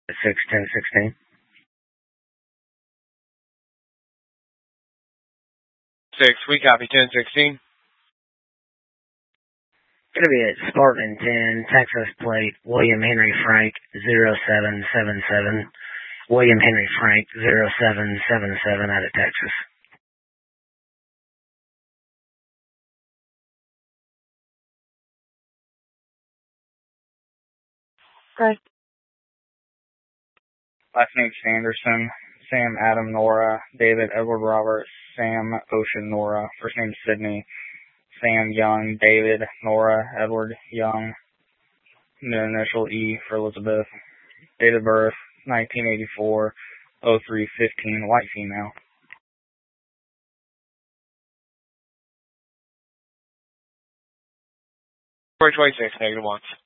61016. 6, we copy 1016. Gonna be at Spartan 10, Texas plate, William Henry Frank 0777. William Henry Frank 0777 out of Texas. Okay. Last name Sanderson, Sam Adam Nora, David Edward Robert, Sam Ocean Nora. First name Sydney, Sam Young, David Nora, Edward Young. The initial E for Elizabeth. Date of birth 1984, 0315, white female. 426, -1.